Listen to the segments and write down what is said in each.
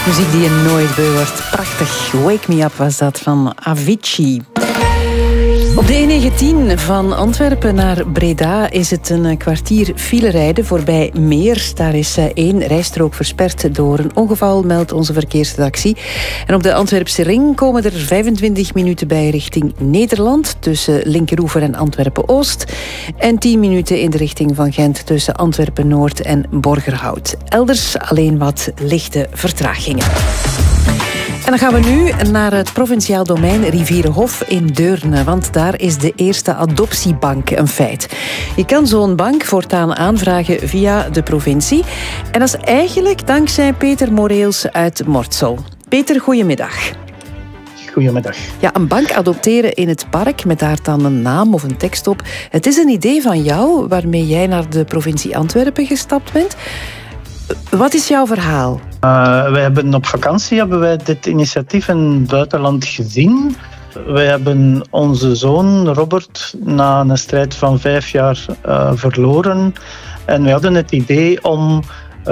Muziek die je nooit beu wordt. Prachtig. Wake Me Up was dat van Avicii. Op de E19 van Antwerpen naar Breda is het een kwartier file rijden voorbij Meer. Daar is 1 rijstrook versperd door een ongeval, meldt onze verkeersredactie. En op de Antwerpse ring komen er 25 minuten bij richting Nederland tussen Linkeroever en Antwerpen-Oost. En 10 minuten in de richting van Gent tussen Antwerpen-Noord en Borgerhout. Elders alleen wat lichte vertragingen. En dan gaan we nu naar het provinciaal domein Rivierenhof in Deurne, want daar is de eerste adoptiebank een feit. Je kan zo'n bank voortaan aanvragen via de provincie. En dat is eigenlijk dankzij Peter Moreels uit Mortsel. Peter, goedemiddag. Goedemiddag. Ja, een bank adopteren in het park met daar dan een naam of een tekst op. Het is een idee van jou waarmee jij naar de provincie Antwerpen gestapt bent. Wat is jouw verhaal? Wij hebben op vakantie dit initiatief in het buitenland gezien. Wij hebben onze zoon Robert na een strijd van 5 jaar verloren. En wij hadden het idee om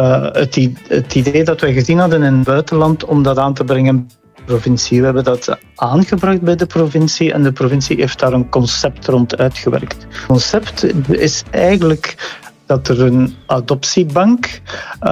het idee dat wij gezien hadden in het buitenland, om dat aan te brengen bij de provincie. We hebben dat aangebracht bij de provincie en de provincie heeft daar een concept rond uitgewerkt. Het concept is eigenlijk dat er een adoptiebank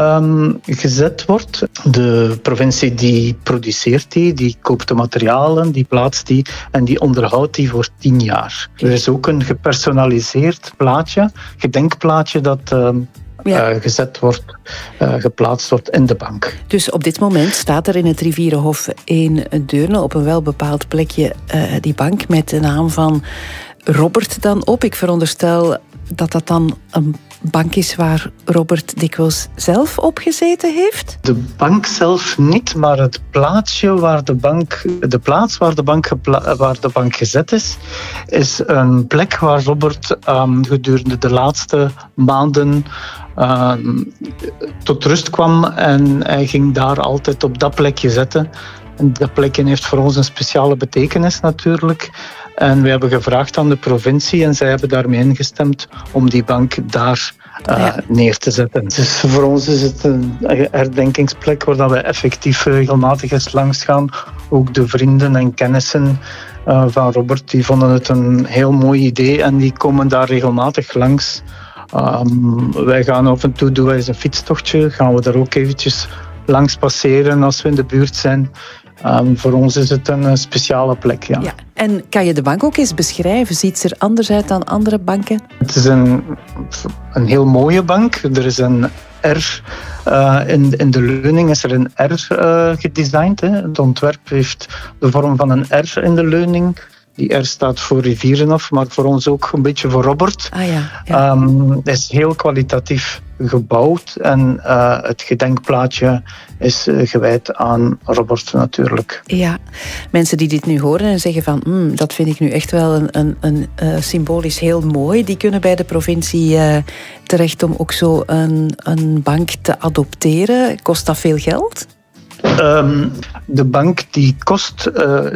gezet wordt. De provincie die produceert die koopt de materialen, die plaatst die en die onderhoudt die voor 10 jaar. Er is ook een gepersonaliseerd plaatje, gedenkplaatje dat gezet wordt, geplaatst wordt in de bank. Dus op dit moment staat er in het Rivierenhof in Deurne op een welbepaald plekje die bank met de naam van Robert dan op. Ik veronderstel dat dat dan een bank is waar Robert dikwijls zelf op gezeten heeft? De bank zelf niet, maar het plaatsje waar de bank gezet is een plek waar Robert gedurende de laatste maanden tot rust kwam en hij ging daar altijd op dat plekje zitten. En dat plekje heeft voor ons een speciale betekenis natuurlijk. En we hebben gevraagd aan de provincie en zij hebben daarmee ingestemd om die bank daar neer te zetten. Dus voor ons is het een herdenkingsplek waar we effectief regelmatig eens langs gaan. Ook de vrienden en kennissen van Robert die vonden het een heel mooi idee en die komen daar regelmatig langs. Wij gaan af en toe doen wij eens een fietstochtje, gaan we daar ook eventjes langs passeren als we in de buurt zijn. Voor ons is het een speciale plek. Ja. Ja. En kan je de bank ook eens beschrijven? Ziet ze er anders uit dan andere banken? Het is een heel mooie bank. Er is een R. In de leuning is er een R gedesigned. Hè. Het ontwerp heeft de vorm van een R in de leuning. Die R staat voor Rivierenhof, maar voor ons ook een beetje voor Robert. Het is heel kwalitatief gebouwd en het gedenkplaatje is gewijd aan Robert natuurlijk. Ja, mensen die dit nu horen en zeggen van dat vind ik nu echt wel een symbolisch heel mooi, die kunnen bij de provincie terecht om ook zo een bank te adopteren. Kost dat veel geld? De bank die kost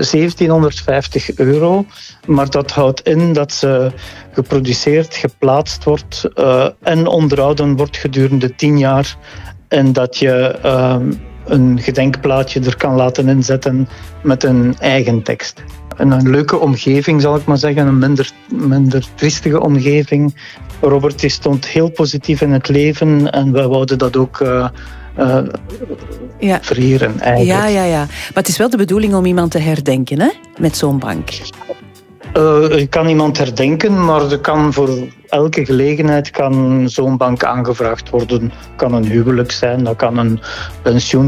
€1750, maar dat houdt in dat ze geproduceerd, geplaatst wordt en onderhouden wordt gedurende 10 jaar en dat je een gedenkplaatje er kan laten inzetten met een eigen tekst. Een leuke omgeving, zal ik maar zeggen, een minder triestige omgeving. Robert die stond heel positief in het leven en wij wouden dat ook vereren eigenlijk. Ja. Maar het is wel de bedoeling om iemand te herdenken, hè? Met zo'n bank. Je kan iemand herdenken, maar er kan voor elke gelegenheid kan zo'n bank aangevraagd worden. Het kan een huwelijk zijn, dat kan een pensioen